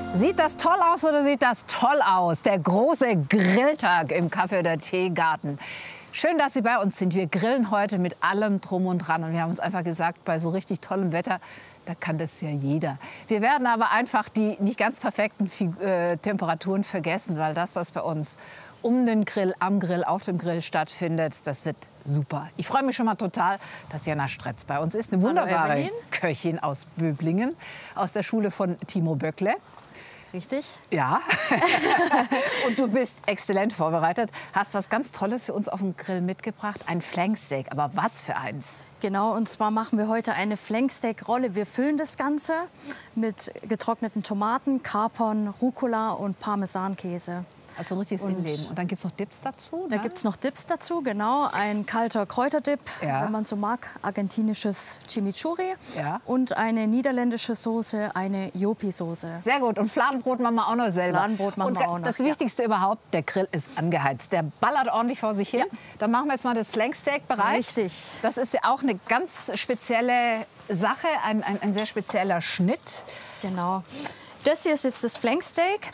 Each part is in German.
Sieht das toll aus oder sieht das toll aus? Der große Grilltag im Kaffee- oder Teegarten. Schön, dass Sie bei uns sind. Wir grillen heute mit allem Drum und Dran. Und wir haben uns einfach gesagt, bei so richtig tollem Wetter, da kann das ja jeder. Wir werden aber einfach die nicht ganz perfekten Temperaturen vergessen, weil das, was bei uns um den Grill, am Grill, auf dem Grill stattfindet, das wird super. Ich freue mich schon mal total, dass Jana Stretz bei uns ist. Eine wunderbare Köchin aus Böblingen, aus der Schule von Timo Böckle. Richtig? Ja. Und du bist exzellent vorbereitet. Hast was ganz Tolles für uns auf dem Grill mitgebracht. Ein Flanksteak. Aber was für eins? Genau, und zwar machen wir heute eine Flanksteak-Rolle. Wir füllen das Ganze mit getrockneten Tomaten, Kapern, Rucola und Parmesankäse. Also ein richtiges Innenleben. Und dann gibt es noch Dips dazu? Da gibt es noch Dips dazu, genau. Ein kalter Kräuterdip, wenn man so mag, argentinisches Chimichurri. Ja. Und eine niederländische Soße, eine Jopi-Soße. Sehr gut. Und Fladenbrot machen wir auch noch selber. Fladenbrot machen wir auch noch. Das Wichtigste überhaupt, der Grill ist angeheizt. Der ballert ordentlich vor sich hin. Ja. Dann machen wir jetzt mal das Flanksteak bereit. Richtig. Das ist ja auch eine ganz spezielle Sache, ein sehr spezieller Schnitt. Genau. Das hier ist jetzt das Flanksteak.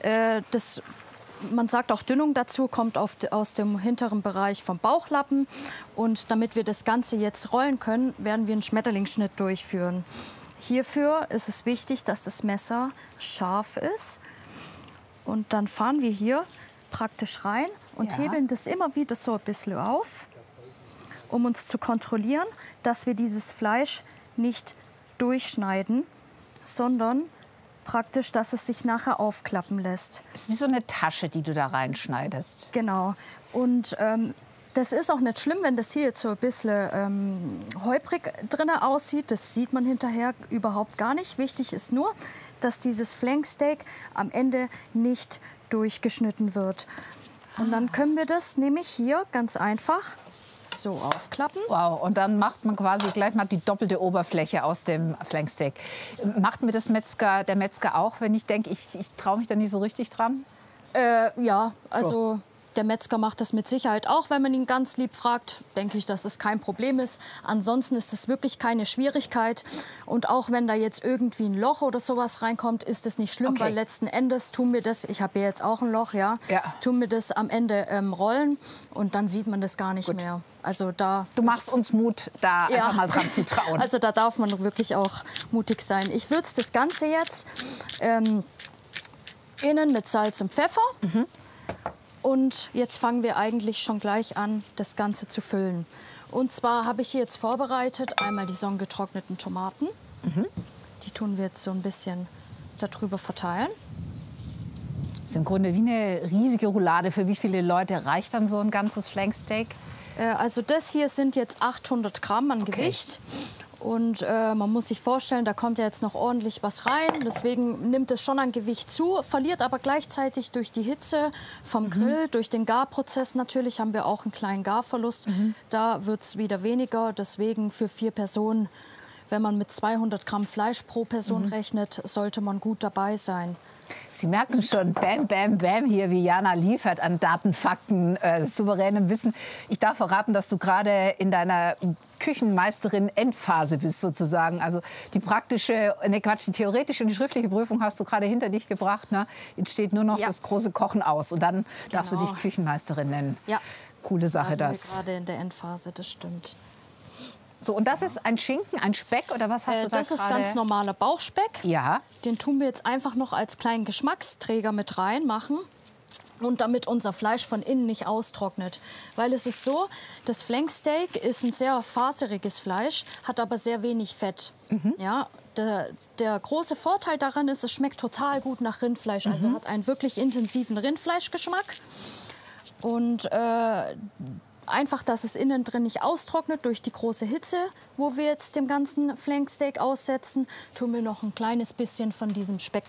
Man sagt auch Dünnung dazu, kommt aus dem hinteren Bereich vom Bauchlappen. Und damit wir das Ganze jetzt rollen können, werden wir einen Schmetterlingsschnitt durchführen. Hierfür ist es wichtig, dass das Messer scharf ist. Und dann fahren wir hier praktisch rein und hebeln das immer wieder so ein bisschen auf, um uns zu kontrollieren, dass wir dieses Fleisch nicht durchschneiden, sondern praktisch, dass es sich nachher aufklappen lässt. Das ist wie so eine Tasche, die du da reinschneidest. Genau. Und das ist auch nicht schlimm, wenn das hier jetzt so ein bisschen holprig drin aussieht. Das sieht man hinterher überhaupt gar nicht. Wichtig ist nur, dass dieses Flanksteak am Ende nicht durchgeschnitten wird. Und dann können wir das nämlich hier ganz einfach so aufklappen. Wow, und dann macht man quasi gleich mal die doppelte Oberfläche aus dem Flanksteak. Macht mir das der Metzger auch, wenn ich denke, ich traue mich da nicht so richtig dran? Ja, also der Metzger macht das mit Sicherheit auch. Wenn man ihn ganz lieb fragt, denke ich, dass es kein Problem ist. Ansonsten ist es wirklich keine Schwierigkeit. Und auch wenn da jetzt irgendwie ein Loch oder sowas reinkommt, ist es nicht schlimm, weil letzten Endes tun wir das, ich habe hier jetzt auch ein Loch, tun wir das am Ende rollen und dann sieht man das gar nicht mehr. Also du machst uns Mut, da einfach mal dran zu trauen. Also da darf man wirklich auch mutig sein. Ich würze das Ganze jetzt innen mit Salz und Pfeffer. Und jetzt fangen wir eigentlich schon gleich an, das Ganze zu füllen. Und zwar habe ich hier jetzt vorbereitet einmal die sonnengetrockneten Tomaten. Die tun wir jetzt so ein bisschen darüber verteilen. Das ist im Grunde wie eine riesige Roulade. Für wie viele Leute reicht dann so ein ganzes Flanksteak? Also das hier sind jetzt 800 Gramm an Gewicht. Und man muss sich vorstellen, da kommt ja jetzt noch ordentlich was rein. Deswegen nimmt es schon an Gewicht zu, verliert aber gleichzeitig durch die Hitze vom Grill, durch den Garprozess natürlich haben wir auch einen kleinen Garverlust. Da wird es wieder weniger. Deswegen für 4 Personen, wenn man mit 200 Gramm Fleisch pro Person rechnet, sollte man gut dabei sein. Sie merken schon, bam, bam, bam, hier, wie Jana liefert an Daten, Fakten, souveränem Wissen. Ich darf verraten, dass du gerade in deiner Küchenmeisterin-Endphase bist, sozusagen. Also die praktische, die theoretische und die schriftliche Prüfung hast du gerade hinter dich gebracht. Ne? Jetzt steht nur noch das große Kochen aus. Und dann darfst du dich Küchenmeisterin nennen. Ja. Coole Sache, da das. sind wir gerade in der Endphase, das stimmt. So, und das ist ein Schinken, ein Speck oder was hast du da Das ist ganz normaler Bauchspeck. Ja. Den tun wir jetzt einfach noch als kleinen Geschmacksträger mit reinmachen. Und damit unser Fleisch von innen nicht austrocknet. Weil es ist so, das Flanksteak ist ein sehr faseriges Fleisch, hat aber sehr wenig Fett. Ja, der große Vorteil daran ist, es schmeckt total gut nach Rindfleisch. Also hat einen wirklich intensiven Rindfleischgeschmack. Und einfach, dass es innen drin nicht austrocknet durch die große Hitze, wo wir jetzt dem ganzen Flanksteak aussetzen, tun wir noch ein kleines bisschen von diesem Speck